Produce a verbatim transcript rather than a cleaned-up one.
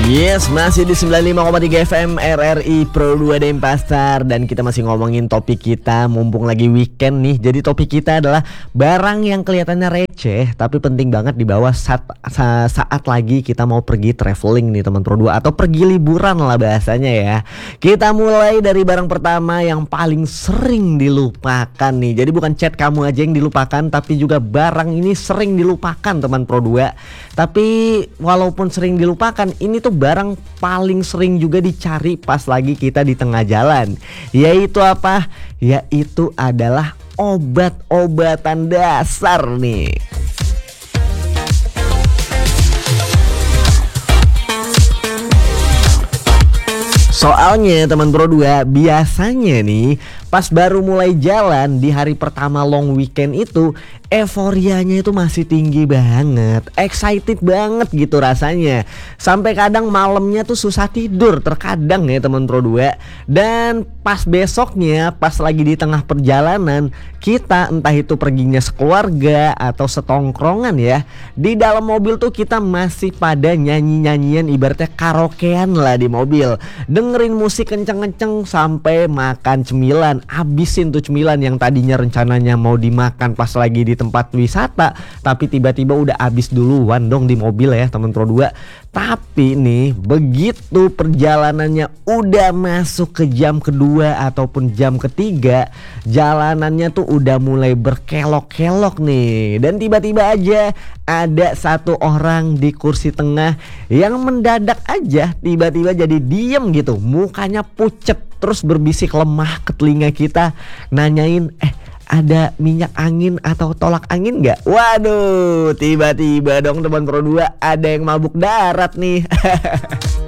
Yes, masih di sembilan puluh lima koma tiga F M R R I Pro dua Denpasar. Dan kita masih ngomongin topik kita, mumpung lagi weekend nih. Jadi topik kita adalah barang yang kelihatannya receh tapi penting banget dibawa saat, saat lagi kita mau pergi traveling nih teman Pro dua, atau pergi liburan lah bahasanya ya. Kita mulai dari barang pertama yang paling sering dilupakan nih. Jadi bukan chat kamu aja yang dilupakan, tapi juga barang ini sering dilupakan teman Pro dua. Tapi walaupun sering dilupakan, ini tuh barang paling sering juga dicari pas lagi kita di tengah jalan. Yaitu apa? Yaitu adalah obat-obatan dasar nih. Soalnya teman Pro dua, biasanya nih pas baru mulai jalan di hari pertama long weekend itu euforianya itu masih tinggi banget, excited banget gitu rasanya. Sampai kadang malamnya tuh susah tidur terkadang ya teman Pro dua. Dan pas besoknya, pas lagi di tengah perjalanan, kita entah itu perginya sekeluarga atau setongkrongan ya, di dalam mobil tuh kita masih pada nyanyi-nyanyian, ibaratnya karaokean lah di mobil, dengerin musik kenceng-kenceng sampai makan cemilan, habisin tuh cemilan yang tadinya rencananya mau dimakan pas lagi di tempat wisata, tapi tiba-tiba udah habis duluan dong di mobil ya teman Pro dua. Tapi nih begitu perjalanannya udah masuk ke jam kedua ataupun jam ketiga, jalanannya tuh udah mulai berkelok-kelok nih. Dan tiba-tiba aja ada satu orang di kursi tengah yang mendadak aja tiba-tiba jadi diem gitu, mukanya pucet, terus berbisik lemah ke telinga kita, nanyain, eh ada minyak angin atau tolak angin nggak? Waduh, tiba-tiba dong teman Pro dua ada yang mabuk darat nih.